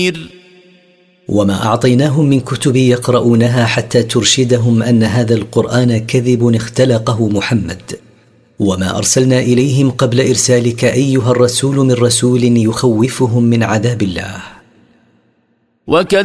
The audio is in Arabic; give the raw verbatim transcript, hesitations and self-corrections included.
وما أعطيناهم من كتب يقرؤونها حتى ترشدهم أن هذا القرآن كذب اختلقه محمد، وما أرسلنا إليهم قبل إرسالك أيها الرسول من رسول يخوفهم من عذاب الله.